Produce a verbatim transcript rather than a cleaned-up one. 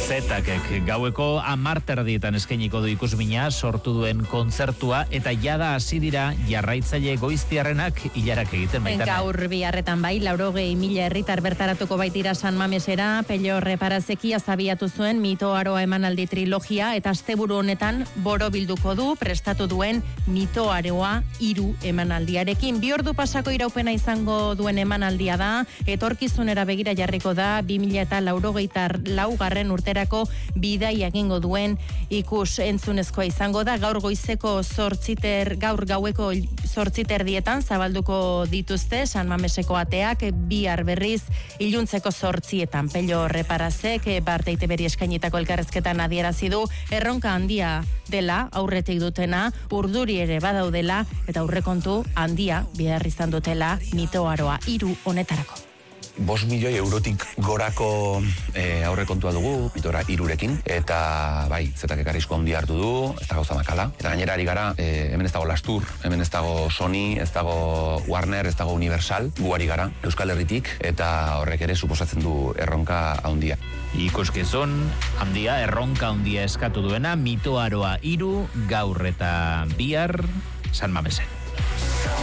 Zetakek gaueko hamarterdietan eskainiko du ikusmina sortu duen kontzertua eta jada hasi dira jarraitzaile goiztiarrenak ilarak egiten baita. Gaur biharretan bai, laurogei mila herritar bertaratuko baitira San Mamesera, Pello Reparazeki azabiatu zuen mito aroa emanaldi trilogia eta asteburu honetan boro bilduko du prestatu duen mito aroa hiru emanaldiarekin. Bi ordu pasako iraupena izango duen emanaldia da, etorkizunera begira jarriko da bi mila eta laurogeita laugarren urtera bidai egingo duen ikus entzunezkoa izango da. Gaur goizeko zortziter, gaur gaueko zortziter dietan zabalduko dituzte San Mameseko ateak, bihar berriz iluntzeko zortzietan. Pello Reparazek Barteite beri eskainitako elkarrezketan adierazi du erronka handia dela, aurretik dutena, urduri ere badaudela eta aurrekontu handia behar izan dutela mito aroa hiru honetarako. Bost milioi eurotik gorako e, aurrekontua dugu, mitora irurekin, eta bai, zetakek arrisku handia hartu du, ez da gauza makala. Eta gainera ari gara, e, hemen ez dago Lastur, hemen ez dago Sony, ez dago Warner, ez dago Universal, gu ari gara, Euskal Herritik, eta horrek ere suposatzen du erronka handia. Ikuskizun handia, erronka handia eskatu duena, mito aroa hiru gaur eta bihar San Mamesen.